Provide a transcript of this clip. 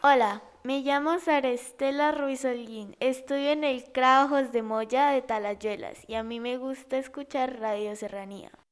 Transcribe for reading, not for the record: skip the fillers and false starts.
Hola, me llamo Sara Estela Ruiz Holguín. Estudio en el CRA Ojos de Moya de Talayuelas y a mí me gusta escuchar Radio Serranía.